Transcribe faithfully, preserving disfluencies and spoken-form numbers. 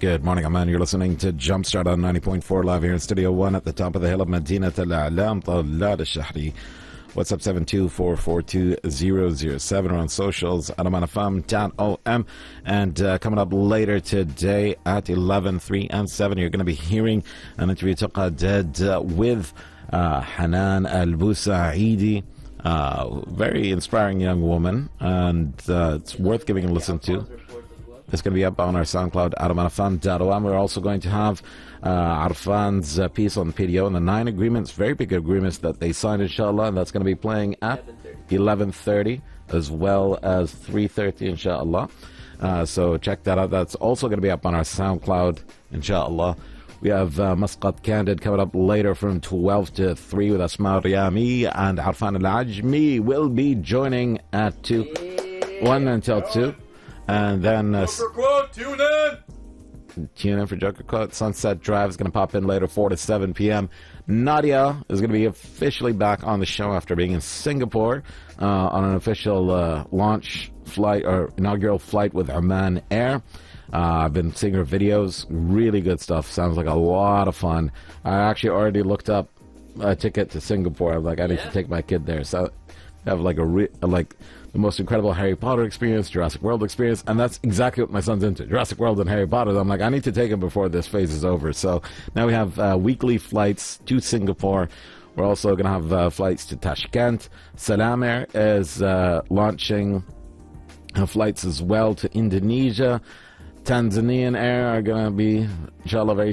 Good morning, Amman. You're listening to Jumpstart on ninety point four live here in Studio one at the top of the hill of Medina Al A'lam, Talal Al-Shahri. What's up, seven two four four two zero zero seven. We're on socials, Adaman F M dot O M. And uh, coming up later today at eleven, three, and seven, you're going to be hearing an interview uh, with uh, Hanan Al-Busa'idi. Uh, very inspiring young woman, and uh, it's worth giving a listen to. It's going to be up on our SoundCloud, adaman f m dot o m. We're also going to have uh, Arfan's uh, piece on the P D O and the nine agreements, very big agreements that they signed, inshallah, and that's going to be playing at eleven thirty as well as three thirty, inshallah. Uh, so check that out. That's also going to be up on our SoundCloud, inshallah. We have uh, Muscat Candid coming up later from twelve to three with Asma Riyami, and Arfan Al-Ajmi will be joining at two, one until two. And then uh, Joker Quote, tune in! Tune in for Joker Quote. Sunset Drive is going to pop in later, four to seven p.m. Nadia is going to be officially back on the show after being in Singapore uh, on an official uh, launch flight or inaugural flight with Oman Air. Uh, I've been seeing her videos. Really good stuff. Sounds like a lot of fun. I actually already looked up a ticket to Singapore. I'm like, I need Yeah. to take my kid there. So I have like a re- like the most incredible Harry Potter experience, Jurassic World experience, and that's exactly what my son's into, Jurassic World and Harry Potter. I'm like, I need to take him before this phase is over. So now we have uh, weekly flights to Singapore. We're also going to have uh, flights to Tashkent. Salam Air is uh, launching uh, flights as well to Indonesia. Tanzanian Air are going to be, inshallah, very